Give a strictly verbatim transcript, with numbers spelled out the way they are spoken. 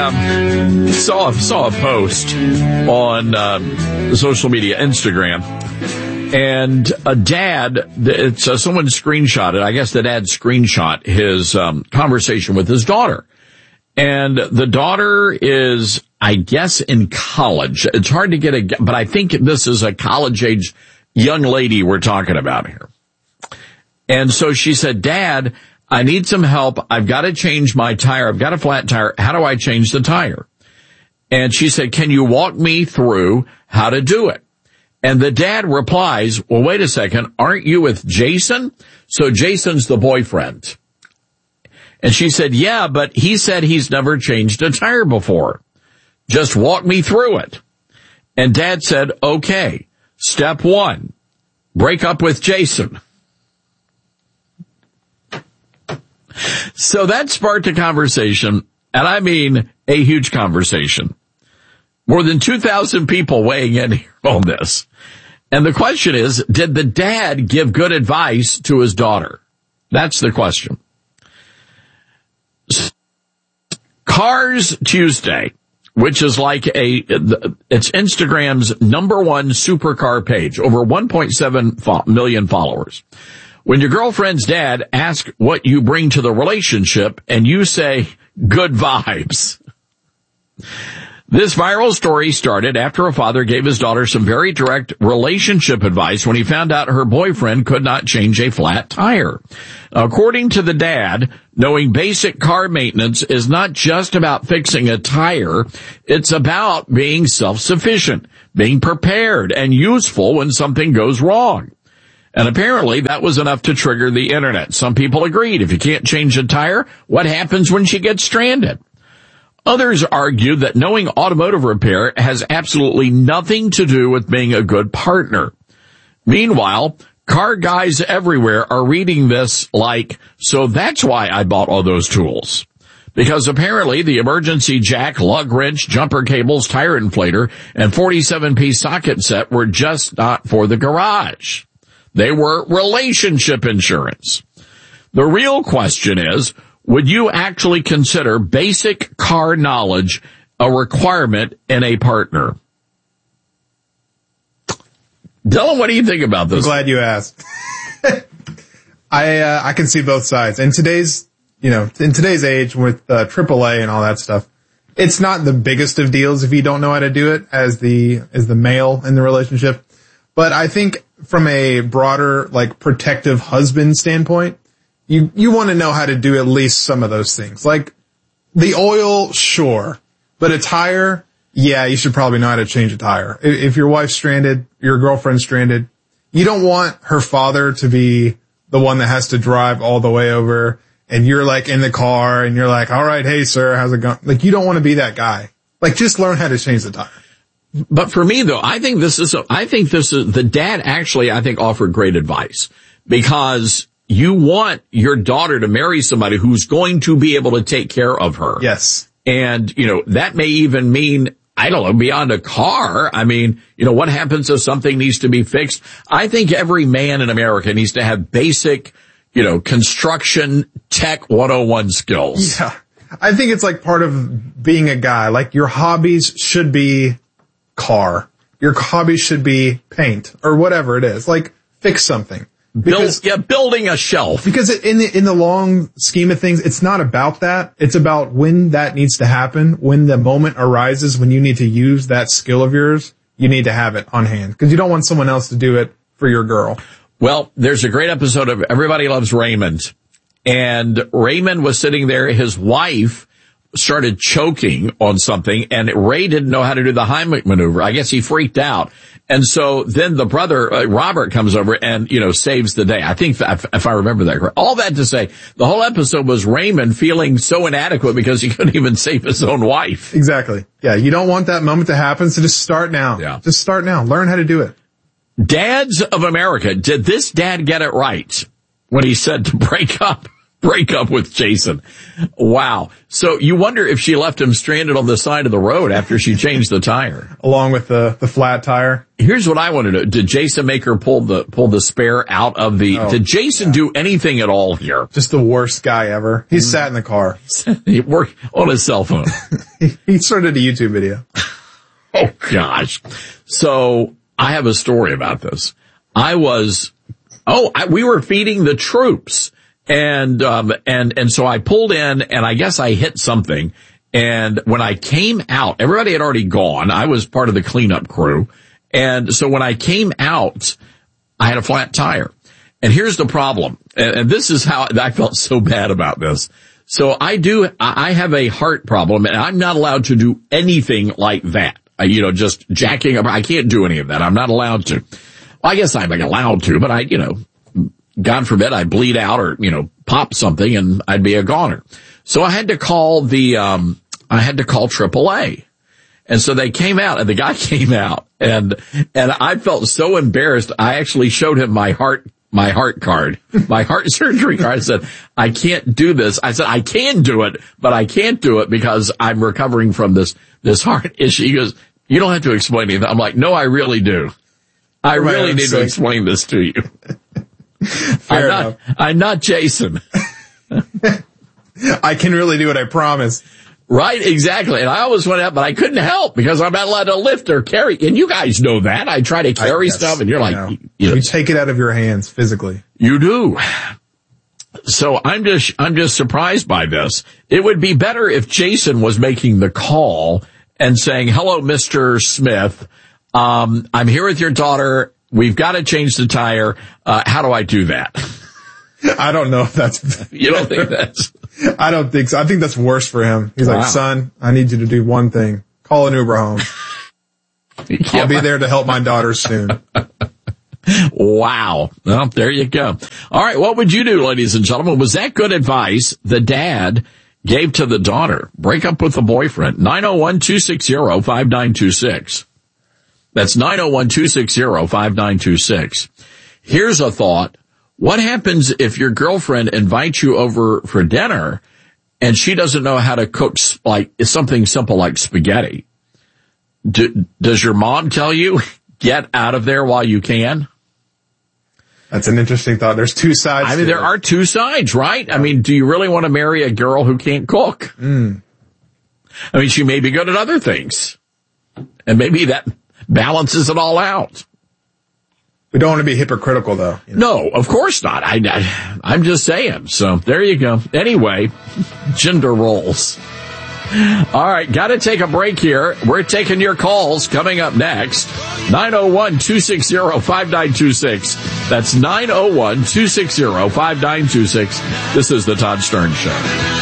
um, saw saw a post on um, social media, Instagram, and a dad. It's uh, someone screenshotted. I guess the dad screenshot his um, conversation with his daughter, and the daughter is, I guess, in college. It's hard to get a, but I think this is a college-age young lady we're talking about here. And so she said, Dad, I need some help. I've got to change my tire. I've got a flat tire. How do I change the tire? And she said, can you walk me through how to do it? And the dad replies, well, wait a second. Aren't you with Jason? So Jason's the boyfriend. And she said, yeah, but he said he's never changed a tire before. Just walk me through it. And Dad said, okay, step one, break up with Jason. So that sparked a conversation, and I mean a huge conversation. More than two thousand people weighing in here on this. And the question is, did the dad give good advice to his daughter? That's the question. Cars Tuesday, which is like a, it's Instagram's number one supercar page, over one point seven million followers. When your girlfriend's dad asks what you bring to the relationship and you say, good vibes. This viral story started after a father gave his daughter some very direct relationship advice when he found out her boyfriend could not change a flat tire. According to the dad, knowing basic car maintenance is not just about fixing a tire. It's about being self-sufficient, being prepared and useful when something goes wrong. And apparently that was enough to trigger the internet. Some people agreed. If you can't change a tire, what happens when she gets stranded? Others argue that knowing automotive repair has absolutely nothing to do with being a good partner. Meanwhile, car guys everywhere are reading this like, so that's why I bought all those tools. Because apparently the emergency jack, lug wrench, jumper cables, tire inflator, and forty-seven piece socket set were just not for the garage. They were relationship insurance. The real question is, would you actually consider basic car knowledge a requirement in a partner? Dylan, what do you think about this? I'm glad you asked. I uh, I can see both sides. In today's, you know, in today's age with uh, triple A and all that stuff, it's not the biggest of deals if you don't know how to do it as the as the male in the relationship. But I think from a broader, like, protective husband standpoint, you, you want to know how to do at least some of those things. Like, the oil, sure. But a tire, yeah, you should probably know how to change a tire. If, if your wife's stranded, your girlfriend's stranded, you don't want her father to be the one that has to drive all the way over, and you're, like, in the car, and you're like, all right, hey, sir, how's it going? Like, you don't want to be that guy. Like, just learn how to change the tire. But for me, though, I think this is, a, I think this is, the dad actually, I think, offered great advice, because you want your daughter to marry somebody who's going to be able to take care of her. Yes. And, you know, that may even mean, I don't know, beyond a car. I mean, you know, what happens if something needs to be fixed? I think every man in America needs to have basic, you know, construction tech one oh one skills. Yeah. I think it's like part of being a guy. Like, your hobbies should be car. Your hobby should be paint or whatever it is. Like, fix something. Because, Build, yeah, building a shelf. Because it, in the in the long scheme of things, it's not about that. It's about when that needs to happen, when the moment arises, when you need to use that skill of yours, you need to have it on hand. Because you don't want someone else to do it for your girl. Well, there's a great episode of Everybody Loves Raymond. And Raymond was sitting there, his wife started choking on something, and Ray didn't know how to do the Heimlich maneuver. I guess he freaked out. And so then the brother, uh, Robert, comes over and, you know, saves the day. I think, if, if I remember that correct. All that to say, the whole episode was Raymond feeling so inadequate because he couldn't even save his own wife. Exactly. Yeah, you don't want that moment to happen, so just start now. Yeah. Just start now. Learn how to do it. Dads of America, did this dad get it right when he said to break up break up with Jason. Wow. So you wonder if she left him stranded on the side of the road after she changed the tire. Along with the, the flat tire. Here's what I want to know. Did Jason make her pull the, pull the spare out of the, oh, did Jason yeah. do anything at all here? Just the worst guy ever. He mm. sat in the car. He worked on his cell phone. he, he started a YouTube video. Oh gosh. So I have a story about this. I was, oh, I, we were feeding the troops. And, um, and, and so I pulled in and I guess I hit something. And when I came out, everybody had already gone. I was part of the cleanup crew. And so when I came out, I had a flat tire. And here's the problem. And, and this is how I felt so bad about this. So I do, I have a heart problem and I'm not allowed to do anything like that. I, you know, just jacking up. I can't do any of that. I'm not allowed to. Well, I guess I'm allowed to, but I, you know, God forbid I bleed out or, you know, pop something and I'd be a goner. So I had to call the, um, I had to call triple A. And so they came out and the guy came out and, and I felt so embarrassed. I actually showed him my heart, my heart card, my heart surgery card. I said, I can't do this. I said, I can do it, but I can't do it because I'm recovering from this, this heart issue. He goes, you don't have to explain anything. I'm like, no, I really do. I right, really need sick. to explain this to you. Fair I'm enough. not, I'm not Jason. I can really do what I promise. Right, exactly. And I always went out, but I couldn't help because I'm not allowed to lift or carry. And you guys know that. I try to carry I, yes, stuff and you're like, know. you know. You take it out of your hands physically. You do. So I'm just, I'm just surprised by this. It would be better if Jason was making the call and saying, hello, Mister Smith. Um, I'm here with your daughter. We've got to change the tire. Uh, how do I do that? I don't know if that's, you don't think that's, I don't think so. I think that's worse for him. He's wow. like, son, I need you to do one thing. Call an Uber home. Yeah. I'll be there to help my daughter soon. Wow. Well, there you go. All right. What would you do, ladies and gentlemen? Was that good advice the dad gave to the daughter? Break up with the boyfriend. nine oh one, two six zero, five nine two six. That's nine oh one, two six zero, five nine two six. Here's a thought. What happens if your girlfriend invites you over for dinner and she doesn't know how to cook like something simple like spaghetti? Do, does your mom tell you, get out of there while you can? That's an interesting thought. There's two sides. I mean, there it. are two sides, right? I mean, do you really want to marry a girl who can't cook? Mm. I mean, she may be good at other things. And maybe that balances it all out. We don't want to be hypocritical, though. You know? No, of course not. I, I, I'm just saying. So there you go. Anyway, gender roles. All right, got to take a break here. We're taking your calls coming up next. nine oh one, two six zero, five nine two six. That's nine oh one, two six zero, five nine two six. This is the Todd Stern Show.